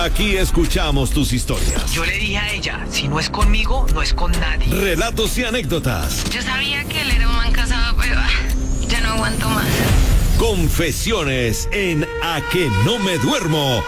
Aquí escuchamos tus historias. Yo le dije a ella, si no es conmigo, no es con nadie. Relatos y anécdotas. Yo sabía que él era un man casado, pero ya no aguanto más. Confesiones en A que no me duermo